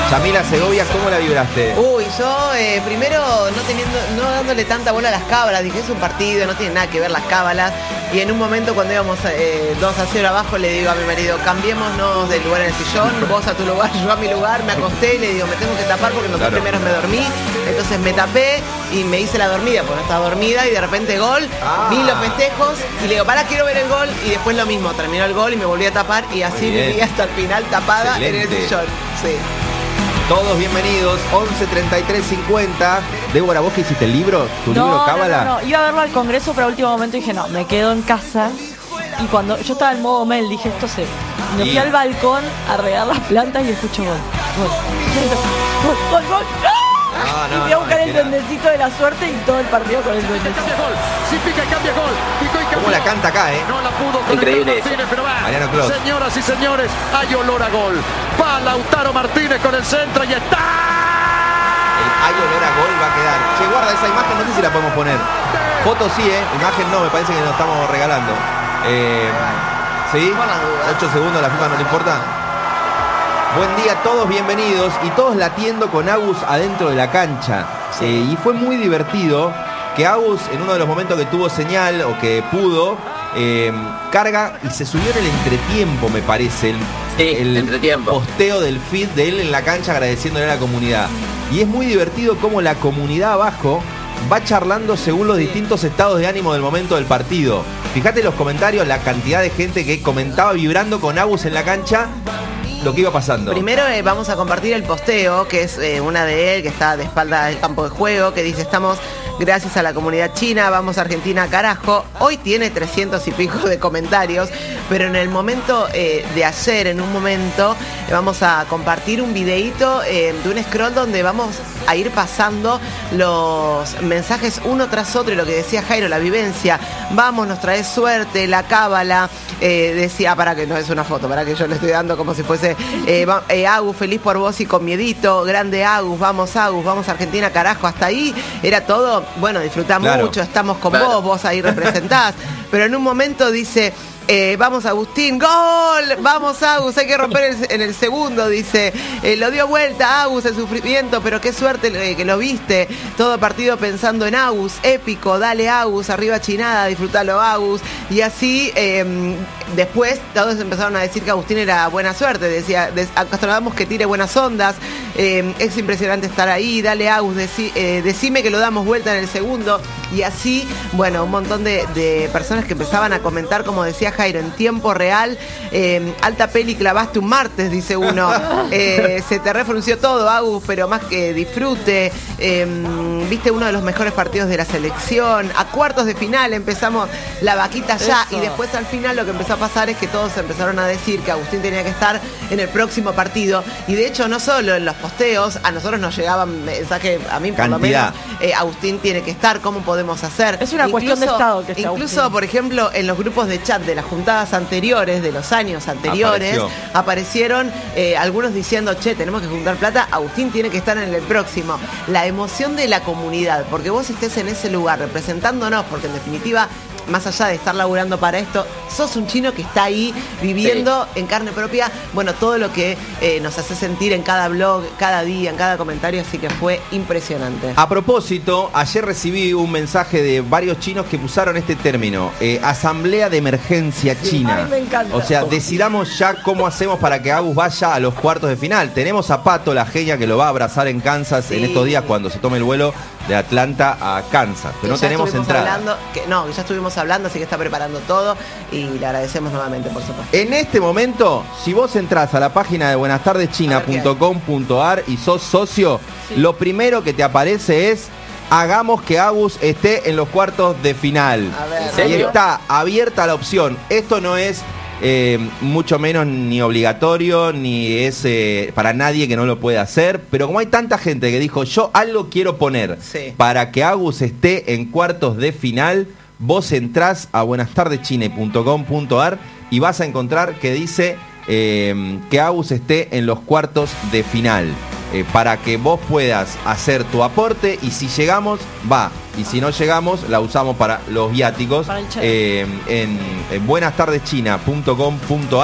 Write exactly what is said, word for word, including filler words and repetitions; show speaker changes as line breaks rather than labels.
Yamila Segovia, ¿cómo la vibraste?
Uy, yo eh, primero no teniendo, no dándole tanta bola a las cábalas, dije es un partido, no tiene nada que ver las cábalas. Y en un momento cuando íbamos eh, dos a cero abajo le digo a mi marido, cambiémonos de lugar en el sillón, vos a tu lugar, yo a mi lugar, me acosté y le digo, me tengo que tapar porque los
Claro.
dos primeros me dormí. Entonces me tapé y me hice la dormida, porque no estaba dormida y de repente gol,
Ah.
vi los festejos y le digo, para, quiero ver el gol y después lo mismo, terminó el gol y me volví a tapar y así
Bien.
viví hasta el final tapada
Excelente.
en el sillón. Sí.
Todos bienvenidos, once treinta y tres cincuenta. Débora, ¿vos que hiciste el libro? ¿Tu
no,
libro
no,
Cábala?
no, no, iba a verlo al congreso, pero a último momento dije, no, me quedo en casa. Y cuando yo estaba en modo Mel, dije, esto se... Me
Y-
fui al balcón a regar las plantas y escucho gol. Gol, gol, gol, gol. ¡Ah!
No, no,
y fui a
no,
buscar
es
el
que era-
duendecito de la suerte y todo el partido con el duendecito.
Cambia gol, si pica cambia gol. Picó y cambió.
¿Cómo la canta acá, eh?
No la pudo con
Increíble
Lautaro Martínez, pero va.
Mariano Clos.
Señoras y señores, hay olor a gol. Va Lautaro Martínez con el centro y está.
El hay olor a gol va a quedar. Che, guarda esa imagen, no sé si la podemos poner. Foto sí, eh. Imagen no, me parece que nos estamos regalando. Eh, ¿Sí?
Por las dudas.
ocho segundos, la FIFA no le importa. Buen día a todos, bienvenidos. Y todos latiendo con Agus adentro de la cancha.
Sí.
Eh, y fue muy divertido que Agus, en uno de los momentos que tuvo señal o que pudo, eh, carga y se subió en el entretiempo, me parece. El,
Sí, entretiempo.
posteo del feed de él en la cancha agradeciéndole a la comunidad. Y es muy divertido cómo la comunidad abajo va charlando según los distintos estados de ánimo del momento del partido. Fíjate en los comentarios la cantidad de gente que comentaba vibrando con Agus en la cancha lo que iba pasando.
Primero eh, vamos a compartir el posteo, que es eh, una de él, que está de espalda del campo de juego, que dice, estamos gracias a la comunidad china, vamos a Argentina, carajo. Hoy tiene trescientos y pico de comentarios, pero en el momento eh, de ayer, en un momento, eh, vamos a compartir un videíto eh, de un scroll donde vamos a ir pasando los mensajes uno tras otro, y lo que decía Jairo, la vivencia, vamos, nos trae suerte, la cábala, eh, decía, para que no es una foto, para que yo le estoy dando como si fuese eh, va- eh, Agus, feliz por vos y con miedito, grande Agus, vamos Agus, vamos Argentina, carajo, hasta ahí era todo, bueno, disfrutá
Claro.
mucho, estamos con
Claro.
vos, vos ahí representás, pero en un momento dice... Eh, vamos Agustín, gol, vamos Agus, hay que romper el- en el segundo, dice, eh, lo dio vuelta Agus, el sufrimiento, pero qué suerte eh, que lo viste, todo partido pensando en Agus, épico, dale Agus, arriba Chinada, disfrútalo Agus, y así eh, después todos empezaron a decir que Agustín era buena suerte, decía, des- acostumbramos que tire buenas ondas, eh, es impresionante estar ahí, dale Agus, deci- eh, decime que lo damos vuelta en el segundo, y así, bueno, un montón de, de personas que empezaban a comentar, como decía Jairo, en tiempo real, eh, alta peli clavaste un martes, dice uno, eh, se te refrunció todo, Agus, pero más que disfrute, eh, viste uno de los mejores partidos de la selección, a cuartos de final empezamos la vaquita ya,
Eso.
y después al final lo que empezó a pasar es que todos empezaron a decir que Agustín tenía que estar en el próximo partido, y de hecho no solo en los posteos, a nosotros nos llegaban mensajes, a mí por lo
Cantidad.
menos, eh, Agustín tiene que estar, ¿cómo podemos hacer?
Es una cuestión de estado que esté
Incluso,
Agustín.
por ejemplo, en los grupos de chat de las juntadas anteriores, de los años anteriores,
Apareció.
aparecieron eh, algunos diciendo, che, tenemos que juntar plata, Agustín tiene que estar en el próximo. La emoción de la comunidad, porque vos estés en ese lugar representándonos, porque en definitiva, más allá de estar laburando para esto, sos un chino que está ahí viviendo en carne propia, bueno, todo lo que eh, nos hace sentir en cada blog, cada día, en cada comentario, así que fue impresionante.
A propósito, ayer recibí un mensaje de varios chinos que usaron este término, eh, asamblea de emergencia china.
Ay, me encanta.
O sea, decidamos ya cómo hacemos para que Agus vaya a los cuartos de final. Tenemos a Pato, la genia, que lo va a abrazar en Kansas
Sí.
en estos días cuando se tome el vuelo de Atlanta a Kansas. Pero no
Que ya
tenemos
estuvimos
entrada.
hablando, que, no, que ya estuvimos hablando, así que está preparando todo y le agradecemos nuevamente, por supuesto.
En este momento, si vos entrás a la página de buenas tardes china punto com punto a r y sos socio,
Sí.
lo primero que te aparece es hagamos que Agus esté en los cuartos de final.
A ver,
¿En
Y
serio?
está abierta la opción. Esto no es eh, mucho menos ni obligatorio, ni es eh, para nadie que no lo pueda hacer, pero como hay tanta gente que dijo, yo algo quiero poner
Sí.
para que Agus esté en cuartos de final, vos entrás a buenas tardes china punto com punto a r y vas a encontrar que dice eh, que Agus esté en los cuartos de final, eh, para que vos puedas hacer tu aporte, y si llegamos, va, y si no llegamos, la usamos para los viáticos,
Para el cheque.
eh, en, en buenas tardes china punto com punto a r.